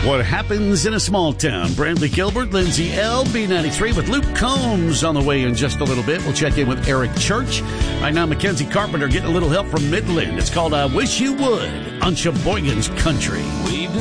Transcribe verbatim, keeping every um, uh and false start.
What happens in a small town? Brantley Gilbert, Lindsay L, B ninety-three with Luke Combs on the way in just a little bit. We'll check in with Eric Church. Right now, Mackenzie Carpenter getting a little help from Midland. It's called I Wish You Would on Sheboygan's Country. We've